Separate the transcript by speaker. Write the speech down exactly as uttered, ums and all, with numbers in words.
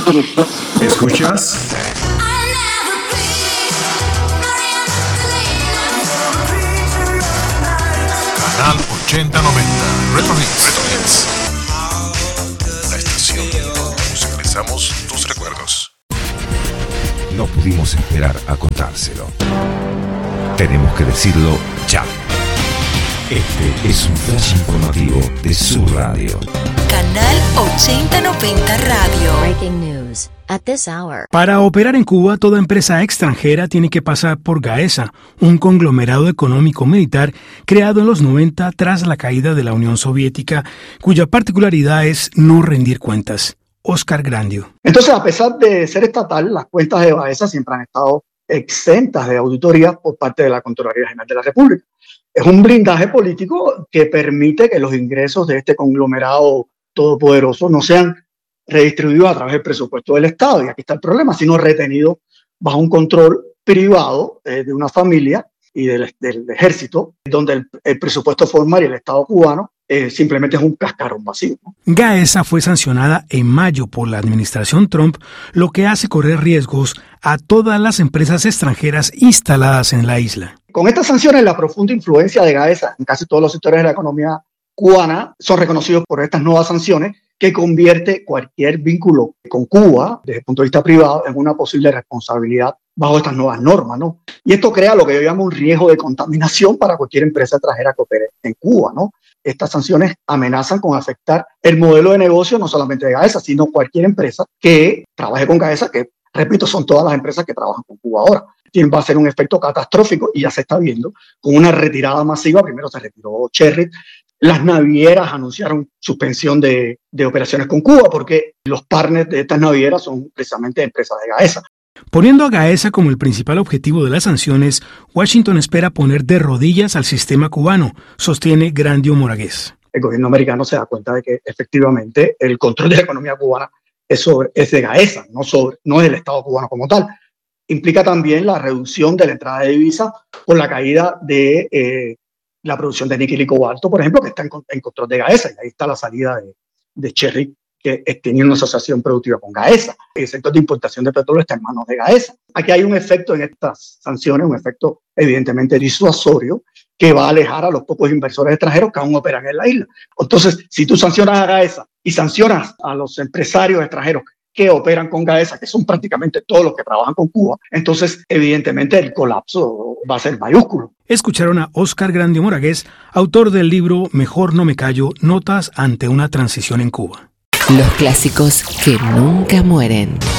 Speaker 1: ¿Escuchas?
Speaker 2: Canal ochenta noventa Retro Hits. La estación donde musicalizamos tus recuerdos.
Speaker 1: No pudimos esperar a contárselo. Tenemos que decirlo ya. Este es un flash informativo de su radio.
Speaker 3: Canal ochenta noventa Radio.
Speaker 4: Breaking news at this hour.
Speaker 5: Para operar en Cuba, toda empresa extranjera tiene que pasar por GAESA, un conglomerado económico-militar creado en los noventa tras la caída de la Unión Soviética, cuya particularidad es no rendir cuentas. Oscar Grandio.
Speaker 6: Entonces, a pesar de ser estatal, las cuentas de GAESA siempre han estado exentas de auditoría por parte de la Contraloría General de la República. Es un blindaje político que permite que los ingresos de este conglomerado todopoderoso no sean redistribuidos a través del presupuesto del Estado, y aquí está el problema, sino retenidos bajo un control privado eh, de una familia y del, del ejército, donde el, el presupuesto formal y el Estado cubano eh, simplemente es un cascarón vacío, ¿no?
Speaker 5: GAESA fue sancionada en mayo por la administración Trump, lo que hace correr riesgos a todas las empresas extranjeras instaladas en la isla.
Speaker 6: Con estas sanciones, la profunda influencia de GAESA en casi todos los sectores de la economía cubana son reconocidos por estas nuevas sanciones, que convierte cualquier vínculo con Cuba, desde el punto de vista privado, en una posible responsabilidad bajo estas nuevas normas, ¿no? Y esto crea lo que yo llamo un riesgo de contaminación para cualquier empresa extranjera que opere en Cuba, ¿no? Estas sanciones amenazan con afectar el modelo de negocio no solamente de GAESA, sino cualquier empresa que trabaje con GAESA, que, repito, son todas las empresas que trabajan con Cuba ahora. Va a ser un efecto catastrófico y ya se está viendo con una retirada masiva. Primero se retiró Cherry. Las navieras anunciaron suspensión de, de operaciones con Cuba porque los partners de estas navieras son precisamente empresas de GAESA.
Speaker 5: Poniendo a GAESA como el principal objetivo de las sanciones, Washington espera poner de rodillas al sistema cubano, sostiene Grandio Moragués.
Speaker 6: El gobierno americano se da cuenta de que efectivamente el control de la economía cubana es, sobre, es de GAESA, no, sobre, no es del Estado cubano como tal. Implica también la reducción de la entrada de divisas por la caída de eh, la producción de níquel y cobalto, por ejemplo, que está en, en control de GAESA, y ahí está la salida de, de Cherry, que tenía una asociación productiva con GAESA. El sector de importación de petróleo está en manos de GAESA. Aquí hay un efecto en estas sanciones, un efecto evidentemente disuasorio, que va a alejar a los pocos inversores extranjeros que aún operan en la isla. Entonces, si tú sancionas a GAESA y sancionas a los empresarios extranjeros que operan con GAESA, que son prácticamente todos los que trabajan con Cuba, entonces evidentemente el colapso va a ser mayúsculo.
Speaker 5: Escucharon a Oscar Grandio Moragués, autor del libro Mejor no me callo, notas ante una transición en Cuba.
Speaker 3: Los clásicos que nunca mueren.